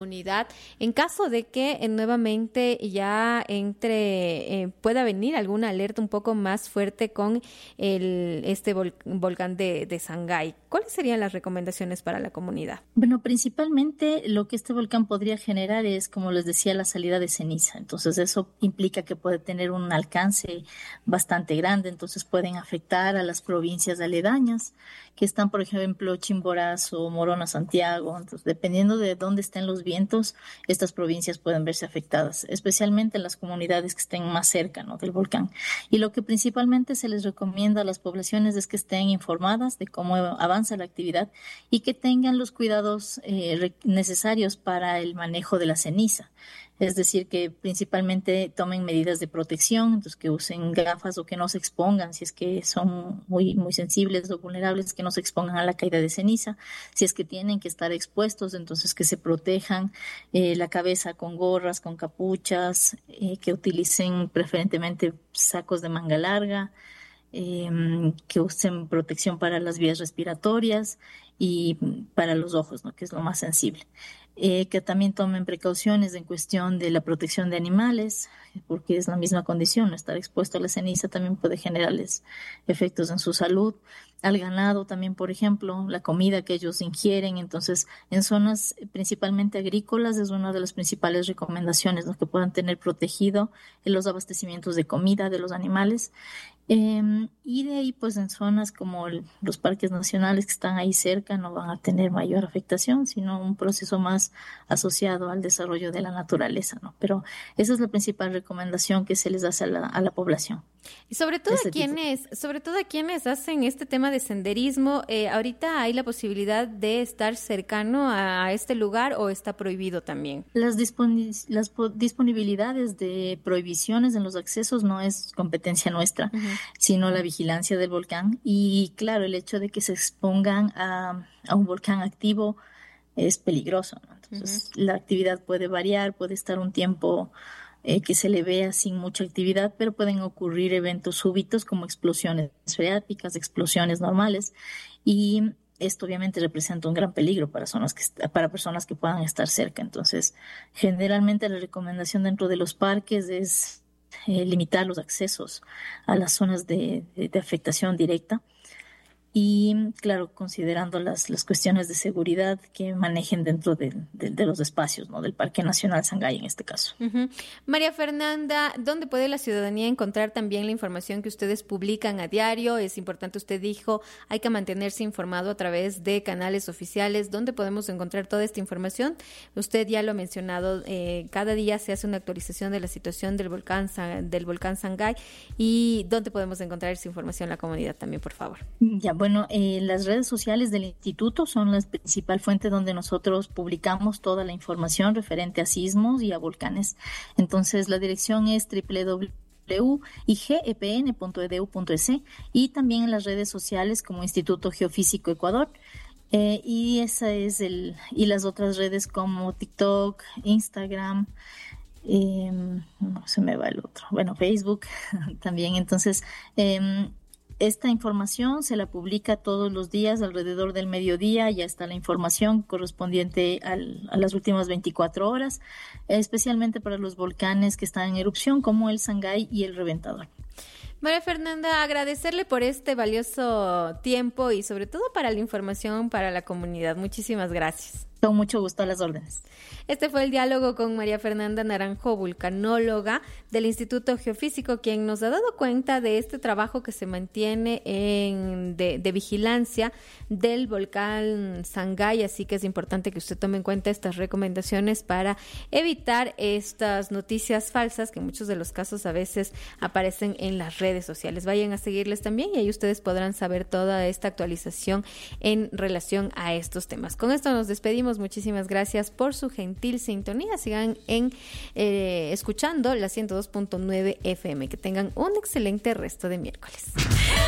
comunidad en caso de que nuevamente ya pueda venir alguna alerta un poco más fuerte con este volcán de Sangay? ¿Cuáles serían las recomendaciones para la comunidad? Bueno, principalmente lo que este volcán podría generar es, como les decía, la salida de ceniza. Entonces, eso implica que puede tener un alcance bastante grande. Entonces, pueden afectar a las provincias aledañas, que están, por ejemplo, Chimborazo, Morona, Santiago. Entonces, dependiendo de dónde estén los vientos, estas provincias pueden verse afectadas, especialmente en las comunidades que estén más cerca, ¿no?, del volcán. Y lo que principalmente se les recomienda a las poblaciones es que estén informadas de cómo avanza la actividad y que tengan los cuidados necesarios para el manejo de la ceniza. Es decir, que principalmente tomen medidas de protección, entonces que usen gafas o que no se expongan si es que son muy, muy sensibles o vulnerables, que no se expongan a la caída de ceniza. Si es que tienen que estar expuestos, entonces que se protejan la cabeza con gorras, con capuchas, que utilicen preferentemente sacos de manga larga, que usen protección para las vías respiratorias y para los ojos, ¿no?, que es lo más sensible. Que también tomen precauciones en cuestión de la protección de animales, porque es la misma condición, estar expuesto a la ceniza también puede generarles efectos en su salud. Al ganado también, por ejemplo, la comida que ellos ingieren. Entonces, en zonas principalmente agrícolas es una de las principales recomendaciones, ¿no?, que puedan tener protegido los abastecimientos de comida de los animales. Y de ahí, pues en zonas como los parques nacionales que están ahí cerca no van a tener mayor afectación, sino un proceso más asociado al desarrollo de la naturaleza, ¿no? Pero esa es la principal recomendación que se les hace a la población. Y sobre todo a quienes hacen este tema de senderismo, ahorita hay la posibilidad de estar cercano a este lugar, ¿o está prohibido también? Las disponibilidades de prohibiciones en los accesos no es competencia nuestra, sino la vigilancia del volcán. Y claro, el hecho de que se expongan a un volcán activo es peligroso, ¿no? Entonces, la actividad puede variar, puede estar un tiempo que se le vea sin mucha actividad, pero pueden ocurrir eventos súbitos como explosiones freáticas, explosiones normales, y esto obviamente representa un gran peligro para personas que puedan estar cerca. Entonces, generalmente la recomendación dentro de los parques es limitar los accesos a las zonas de afectación directa. Y claro, considerando las cuestiones de seguridad que manejen dentro de los espacios, ¿no?, del Parque Nacional Sangay en este caso. María Fernanda, ¿dónde puede la ciudadanía encontrar también la información que ustedes publican a diario? Es importante, usted dijo, hay que mantenerse informado a través de canales oficiales. ¿Dónde podemos encontrar toda esta información? Usted ya lo ha mencionado, cada día se hace una actualización de la situación del volcán Sangay. ¿Y dónde podemos encontrar esa información la comunidad también, por favor? Ya, bueno, las redes sociales del instituto son la principal fuente donde nosotros publicamos toda la información referente a sismos y a volcanes. Entonces, la dirección es www.igepn.edu.es y también en las redes sociales como Instituto Geofísico Ecuador. Y esa es y las otras redes como TikTok, Instagram, no se me va el otro, bueno, Facebook también. Entonces, esta información se la publica todos los días alrededor del mediodía. Ya está la información correspondiente a las últimas 24 horas, especialmente para los volcanes que están en erupción, como el Sangay y el Reventador. María Fernanda, agradecerle por este valioso tiempo y sobre todo para la información para la comunidad. Muchísimas gracias. Con mucho gusto, a las órdenes. Este fue el diálogo con María Fernanda Naranjo, vulcanóloga del Instituto Geofísico, quien nos ha dado cuenta de este trabajo que se mantiene de vigilancia del volcán Sangay. Así que es importante que usted tome en cuenta estas recomendaciones para evitar estas noticias falsas que en muchos de los casos a veces aparecen en las redes sociales. Vayan a seguirles también y ahí ustedes podrán saber toda esta actualización en relación a estos temas. Con esto nos despedimos. Muchísimas gracias por su gentil sintonía. Sigan escuchando la 102.9 FM. Que tengan un excelente resto de miércoles.